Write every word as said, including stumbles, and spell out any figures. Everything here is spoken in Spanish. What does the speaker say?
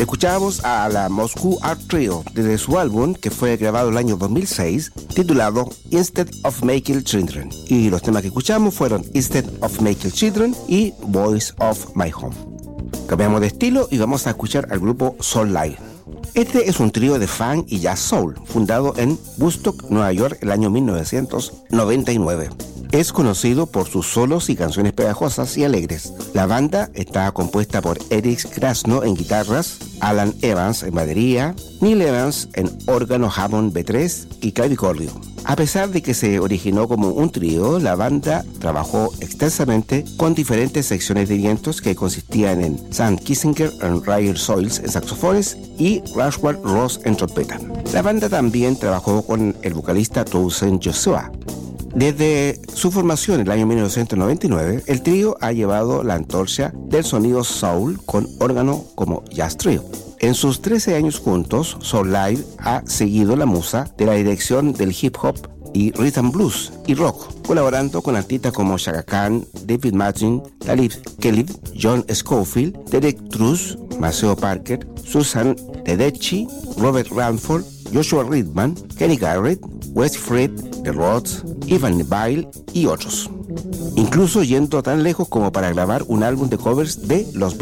Escuchábamos a la Moscow Art Trio desde su álbum que fue grabado el año dos mil seis titulado Instead of Making Children, y los temas que escuchamos fueron Instead of Making Children y Voice of My Home. Cambiamos de estilo y vamos a escuchar al grupo Soul Live. Este es un trío de funk y jazz soul fundado en Woodstock, Nueva York, el año mil novecientos noventa y nueve. Es conocido por sus solos y canciones pegajosas y alegres. La banda está compuesta por Eric Krasno en guitarras, Alan Evans en batería, Neil Evans en órgano Hammond B tres y clavicordio. A pesar de que se originó como un trío, la banda trabajó extensamente con diferentes secciones de vientos que consistían en Sam Kissinger y Ryan Soils en saxofones y Rashwell Ross en trompeta. La banda también trabajó con el vocalista Toussaint Joshua. Desde su formación en el año mil novecientos noventa y nueve, el trío ha llevado la antorcha del sonido soul con órgano como jazz trio. En sus trece años juntos, Soul Live ha seguido la musa de la dirección del hip hop y rhythm blues y rock, colaborando con artistas como Chaka Khan, David Martin, Talib Kweli, John Scofield, Derek Truss, Maceo Parker, Susan Tedeschi, Robert Redford, Joshua Ridman, Kenny Garrett, Wes Fred, The Rhodes, Ivan Neville y otros. Incluso yendo tan lejos como para grabar un álbum de covers de los